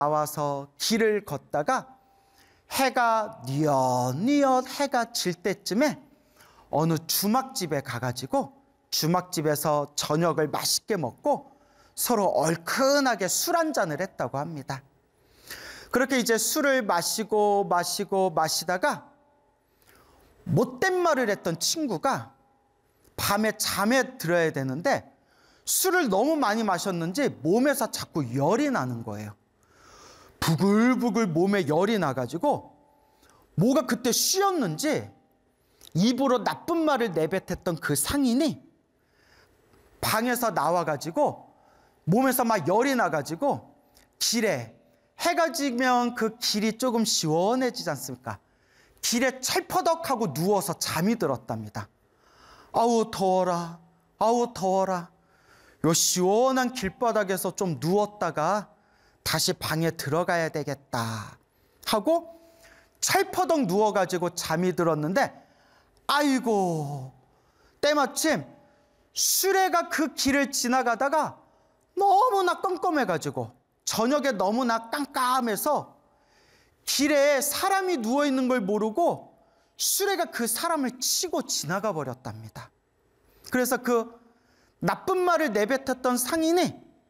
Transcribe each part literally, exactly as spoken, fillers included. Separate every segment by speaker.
Speaker 1: 나와서 길을 걷다가 해가 뉘엿뉘엿 해가 질 때쯤에 어느 주막집에 가가지고 주막집에서 저녁을 맛있게 먹고 서로 얼큰하게 술 한잔을 했다고 합니다. 그렇게 이제 술을 마시고 마시고 마시다가 못된 말을 했던 친구가 밤에 잠에 들어야 되는데 술을 너무 많이 마셨는지 몸에서 자꾸 열이 나는 거예요. 부글부글 몸에 열이 나가지고 뭐가 그때 쉬었는지 입으로 나쁜 말을 내뱉었던 그 상인이 방에서 나와가지고 몸에서 막 열이 나가지고 길에 해가 지면 그 길이 조금 시원해지지 않습니까? 길에 철퍼덕하고 누워서 잠이 들었답니다. 아우 더워라, 아우 더워라. 요 시원한 길바닥에서 좀 누웠다가 다시 방에 들어가야 되겠다 하고 철퍼덕 누워가지고 잠이 들었는데 아이고 때마침 수레가 그 길을 지나가다가 너무나 깜깜해가지고 저녁에 너무나 깜깜해서 길에 사람이 누워있는 걸 모르고 수레가 그 사람을 치고 지나가 버렸답니다. 그래서 그 나쁜 말을 내뱉었던 상인이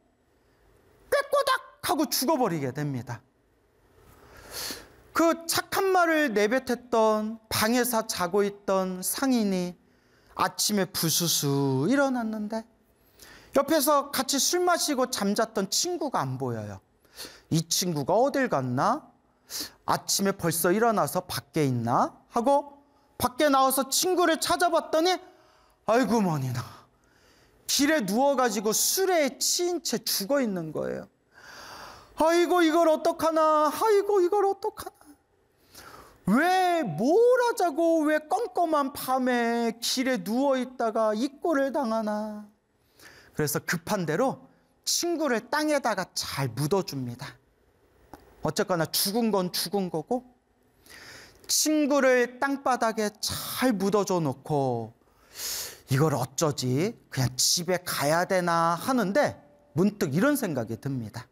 Speaker 1: 꾀꼬닥 하고 죽어버리게 됩니다. 그 착한 말을 내뱉었던 방에서 자고 있던 상인이 아침에 부수수 일어났는데 옆에서 같이 술 마시고 잠잤던 친구가 안 보여요. 이 친구가 어딜 갔나? 아침에 벌써 일어나서 밖에 있나? 하고 밖에 나와서 친구를 찾아봤더니 아이고 머니나 길에 누워가지고 술에 치인 채 죽어 있는 거예요. 아이고 이걸 어떡하나, 아이고 이걸 어떡하나. 왜 뭘 하자고 왜 껌껌한 밤에 길에 누워있다가 이 꼴을 당하나. 그래서 급한 대로 친구를 땅에다가 잘 묻어줍니다. 어쨌거나 죽은 건 죽은 거고 친구를 땅바닥에 잘 묻어줘 놓고 이걸 어쩌지? 그냥 집에 가야 되나 하는데 문득 이런 생각이 듭니다.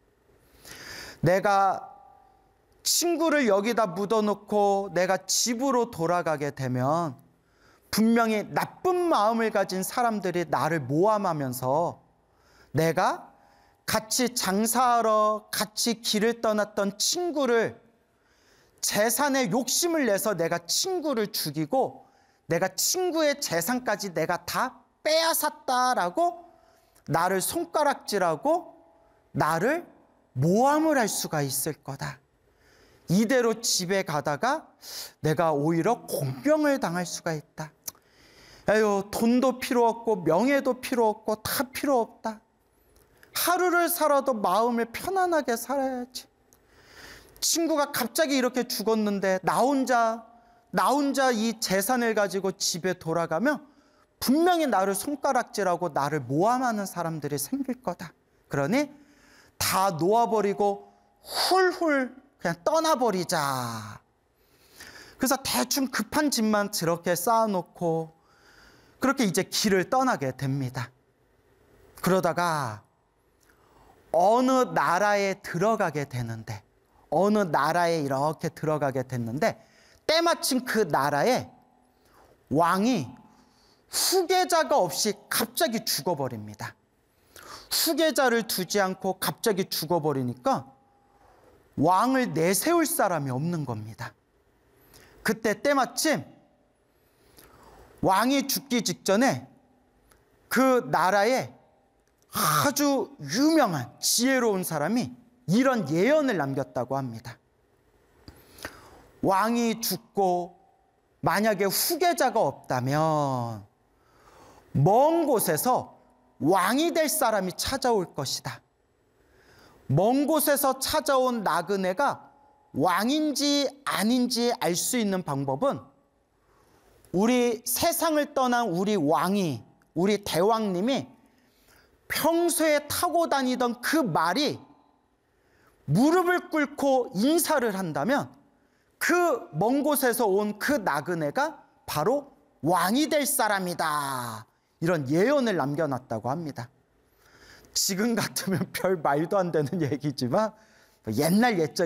Speaker 1: 내가 친구를 여기다 묻어놓고 내가 집으로 돌아가게 되면 분명히 나쁜 마음을 가진 사람들이 나를 모함하면서 내가 같이 장사하러 같이 길을 떠났던 친구를 재산에 욕심을 내서 내가 친구를 죽이고 내가 친구의 재산까지 내가 다 빼앗았다라고 나를 손가락질하고 나를 모함을 할 수가 있을 거다. 이대로 집에 가다가 내가 오히려 공경을 당할 수가 있다. 에휴, 돈도 필요 없고 명예도 필요 없고 다 필요 없다. 하루를 살아도 마음을 편안하게 살아야지. 친구가 갑자기 이렇게 죽었는데 나 혼자 나 혼자 이 재산을 가지고 집에 돌아가면 분명히 나를 손가락질하고 나를 모함하는 사람들이 생길 거다. 그러니 다 놓아버리고 훌훌 그냥 떠나버리자. 그래서 대충 급한 집만 저렇게 쌓아놓고 그렇게 이제 길을 떠나게 됩니다. 그러다가 어느 나라에 들어가게 되는데 어느 나라에 이렇게 들어가게 됐는데 때마침 그 나라에 왕이 후계자가 없이 갑자기 죽어버립니다. 후계자를 두지 않고 갑자기 죽어버리니까 왕을 내세울 사람이 없는 겁니다. 그때 때마침 왕이 죽기 직전에 그 나라에 아주 유명한 지혜로운 사람이 이런 예언을 남겼다고 합니다. 왕이 죽고 만약에 후계자가 없다면 먼 곳에서 왕이 될 사람이 찾아올 것이다. 먼 곳에서 찾아온 나그네가 왕인지 아닌지 알 수 있는 방법은 우리 세상을 떠난 우리 왕이, 우리 대왕님이 평소에 타고 다니던 그 말이 무릎을 꿇고 인사를 한다면 그 먼 곳에서 온 그 나그네가 바로 왕이 될 사람이다. 이런 예언을 남겨놨다고 합니다. 지금 같으면 별 말도 안 되는 얘기지만 옛날 옛적